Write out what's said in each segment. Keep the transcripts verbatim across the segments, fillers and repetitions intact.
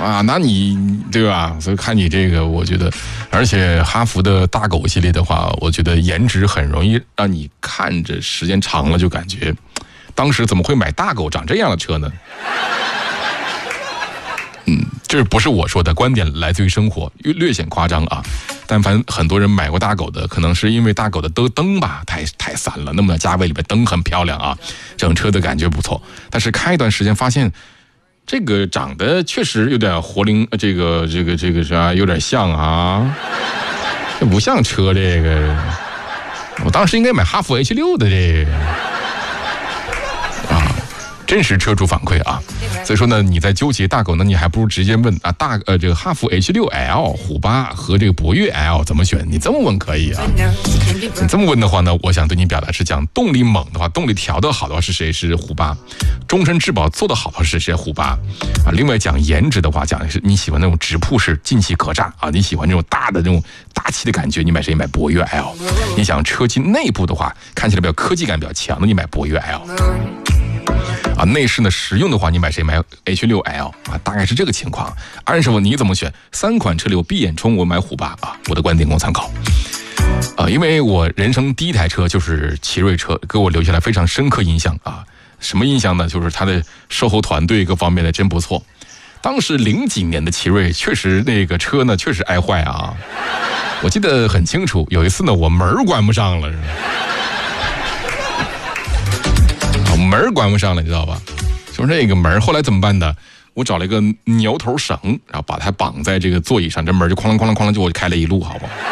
啊，那你对吧？所以看你这个，我觉得，而且哈弗的大狗系列的话，我觉得颜值很容易让你看着时间长了就感觉，当时怎么会买大狗长这样的车呢？嗯，这不是我说的，观点来自于生活，略显夸张啊。但凡很多人买过大狗的，可能是因为大狗的灯灯吧，太太散了。那么价位里边灯很漂亮啊，整车的感觉不错。但是开一段时间发现，这个长得确实有点活灵，这个这个这个啥，有点像啊，这不像车这个。我当时应该买哈弗 H 六 的这个。真实车主反馈啊，所以说呢，你在纠结大狗呢，你还不如直接问啊，大呃这个哈弗 H 六 L 虎八和这个博越 L 怎么选？你这么问可以啊？你这么问的话呢，我想对你表达是讲动力猛的话，动力调得好的话是谁？是虎八。终身质保做得好的话是谁？虎八啊。另外讲颜值的话，讲的是你喜欢那种直瀑式进气可炸啊，你喜欢这种大的这种大气的感觉，你买谁？买博越 L。你想车机内部的话，看起来比较科技感比较强的，你买博越 L。啊，内饰呢实用的话，你买谁？买 H 六 L 啊，大概是这个情况。安师傅你怎么选？三款车里有闭眼冲，我买虎八啊，我的观点供参考。啊，因为我人生第一台车就是奇瑞车，给我留下来非常深刻印象啊。什么印象呢？就是它的售后团队各方面的真不错。当时零几年的奇瑞确实那个车呢确实爱坏啊，我记得很清楚。有一次呢，我门关不上了。门关不上了，你知道吧？就是那个门，后来怎么办的？我找了一个牛头绳，然后把它绑在这个座椅上，这门就哐啷哐啷哐啷就我开了一路，好不好？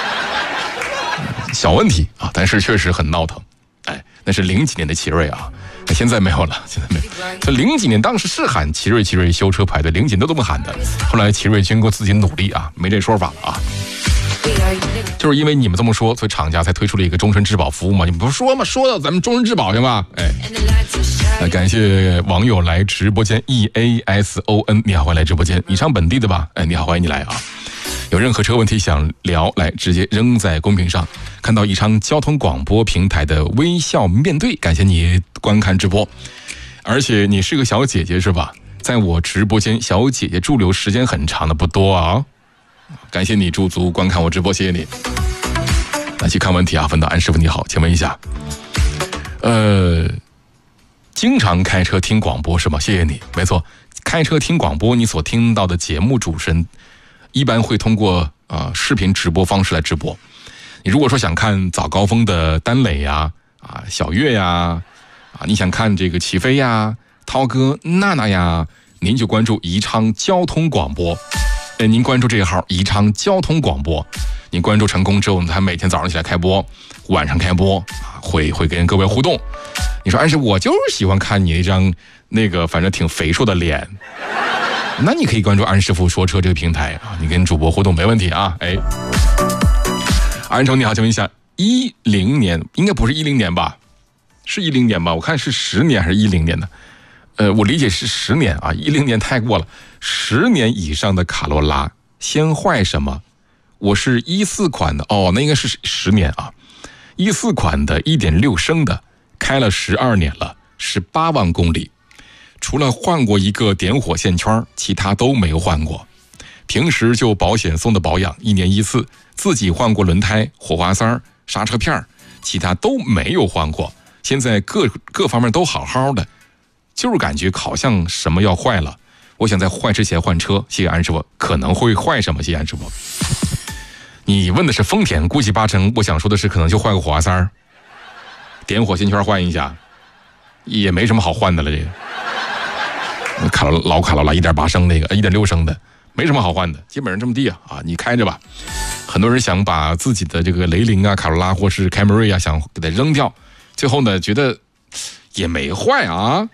小问题啊，但是确实很闹腾。哎，那是零几年的奇瑞啊，现在没有了，现在没有。这零几年当时是喊奇瑞，奇瑞修车排队，零几年都这么喊的。后来奇瑞经过自己努力啊，没这说法了啊。就是因为你们这么说，所以厂家才推出了一个终身质保服务嘛。你们不是说嘛，说到咱们终身质保行吧？哎，感谢网友来直播间 E A S O N， 你好，欢迎来直播间。你唱本地的吧？哎，你好，欢迎你来啊！有任何车问题想聊，来直接扔在公屏上。看到宜昌交通广播平台的微笑面对，感谢你观看直播。而且你是个小姐姐是吧？在我直播间，小姐姐驻留时间很长的不多啊。感谢你驻足观看我直播，谢谢你。来去看问题啊，问到安师傅你好，请问一下，呃，经常开车听广播是吗？谢谢你，没错，开车听广播，你所听到的节目主持人一般会通过啊、呃、视频直播方式来直播。你如果说想看早高峰的丹磊呀、啊小岳呀、啊你想看这个齐飞呀、涛哥、娜娜呀，您就关注宜昌交通广播。呃，您关注这个号宜昌交通广播，您关注成功之后，他每天早上起来开播，晚上开播啊，会会跟各位互动。你说，安师，我就是喜欢看你那张那个反正挺肥硕的脸，那你可以关注安师傅说车这个平台啊，你跟主播互动没问题啊。哎，安成你好，请问一下，一零年应该不是一零年吧？是一零年吧？我看是十年还是一零年的？呃，我理解是十年啊，一零年太过了。十年以上的卡罗拉先坏什么？我是一四款的哦，那应该是十年啊。一四款的一点六升的，开了十二年了，十八万公里，除了换过一个点火线圈，其他都没有换过。平时就保险送的保养，一年一次，自己换过轮胎、火花塞、刹车片，其他都没有换过。现在各各方面都好好的，就是感觉好像什么要坏了。我想在坏之前换车，谢谢安师傅。可能会坏什么？谢谢安师傅。你问的是丰田，估计八成我想说的是可能就坏个火花塞，点火线圈换一下，也没什么好换的了。这个卡罗老卡罗拉一点八升那个一点六升的，没什么好换的，基本上这么地啊啊，你开着吧。很多人想把自己的这个雷凌啊、卡罗拉或是凯美瑞啊想给它扔掉，最后呢觉得也没坏啊。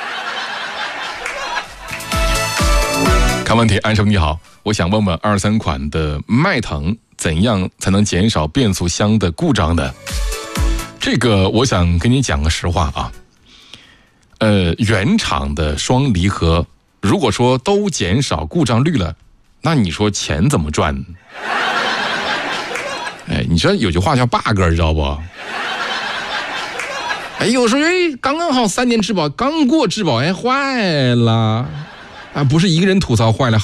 看问题，安生你好，我想问问二三款的迈腾怎样才能减少变速箱的故障呢？这个我想跟你讲个实话啊，呃，原厂的双离合，如果说都减少故障率了，那你说钱怎么赚？哎，你说有句话叫 bug， 知道不？哎，有时候哎，刚刚好三年质保，刚过质保，哎，坏了。啊，不是一个人吐槽坏了。